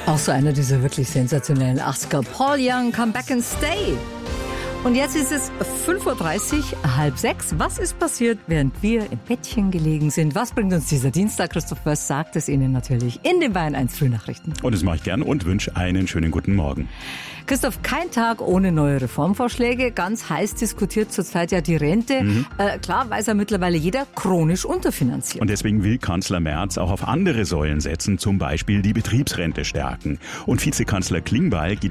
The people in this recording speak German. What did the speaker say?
Auch so einer dieser wirklich sensationellen 80er. Paul Young, Come Back and Stay. Und jetzt ist es 5.30 Uhr, 5:30. Was ist passiert, während wir im Bettchen gelegen sind? Was bringt uns dieser Dienstag? Christoph Börs sagt es Ihnen natürlich in den Bayern 1 Frühnachrichten. Und das mache ich gern und wünsche einen schönen guten Morgen. Christoph, kein Tag ohne neue Reformvorschläge. Ganz heiß diskutiert zurzeit ja die Rente. Klar weiß ja mittlerweile jeder, chronisch unterfinanziert. Und deswegen will Kanzler Merz auch auf andere Säulen setzen, zum Beispiel die Betriebsrente stärken. Und Vizekanzler Klingbeil geht